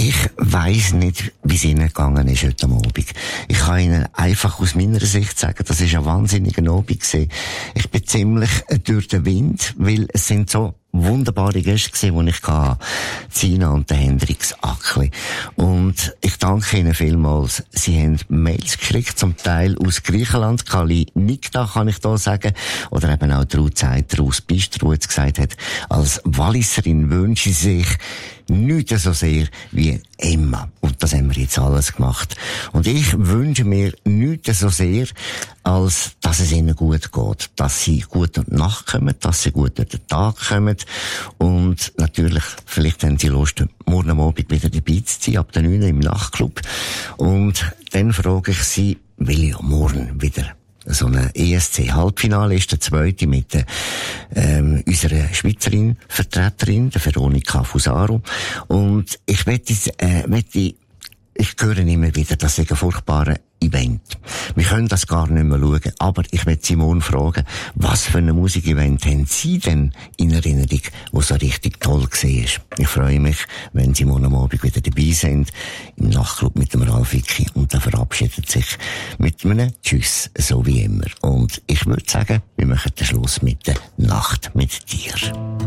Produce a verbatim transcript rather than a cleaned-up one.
Ich weiss nicht, wie es Ihnen gegangen ist heute Abend. Ich kann Ihnen einfach aus meiner Sicht sagen, das ist ein wahnsinniger Abend gewesen. Ich bin ziemlich durch den Wind, weil es sind so wunderbare Gäste gewesen, die ich hatte. Zina und der Hendrix Ackli. Und ich danke Ihnen vielmals. Sie haben Mails geschickt, zum Teil aus Griechenland. Kali Nikta kann ich da sagen. Oder eben auch Trud Zeiter aus Bistro, die gesagt hat, als Walliserin wünsche sie sich nichts so sehr wie Emma. Und das haben wir jetzt alles gemacht. Und ich wünsche mir nichts so sehr, als dass es ihnen gut geht. Dass sie gut durch die Nacht kommen, dass sie gut durch den Tag kommen. Und natürlich, vielleicht haben sie Lust, morgen Abend wieder dabei zu sein, ab der neun im Nachtclub. Und dann frage ich sie, weil ja morgen wieder so eine E S C-Halbfinale ist, der zweite mit der, ähm, unserer Schweizerin, Vertreterin, der Veronika Fusaro. Und ich wette, äh, wette, ich höre immer wieder, das ist ein furchtbarer Event. Wir können das gar nicht mehr schauen, aber ich werde Simone fragen, was für ein Musikevent haben Sie denn in Erinnerung, wo so richtig toll war? Ich freue mich, wenn Sie morgen Abend wieder dabei sind, im Nachtclub mit dem Ralf Icki, und er verabschiedet sich mit einem Tschüss, so wie immer. Und ich würde sagen, wir machen den Schluss mit der Nacht mit dir.